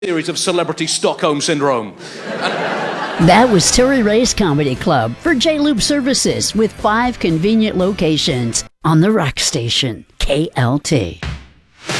series of celebrity Stockholm Syndrome. That was Terry Ray's Comedy Club for J-Loop Services with 5 convenient locations on the Rock Station, KLT.